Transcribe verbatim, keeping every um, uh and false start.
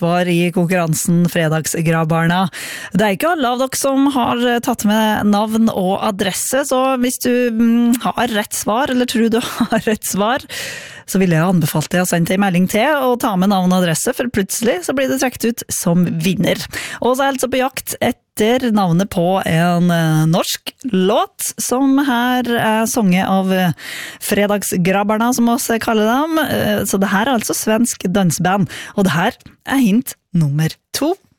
var i konkurransen Fredagsgrabbarna. Det er ikke alle av dere som har tatt med navn og adresse, så hvis du mm, har rett svar, eller tror du har rett svar, så vil jeg anbefale deg å sende en melding til og ta med navn og adresse, for plutselig så blir det trekt ut som vinner. Og så er jeg altså på jakt etter navnet på en norsk låt, som her er sunget av Fredagsgrabbarna, som også kaller dem. Så det her er altså svensk dansband, og det her er hint nummer to.